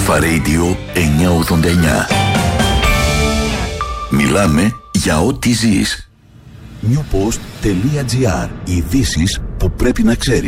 Alpha Radio 989. Μιλάμε για ό,τι ζεις. Newpost.gr. Ειδήσεις που πρέπει να ξέρεις.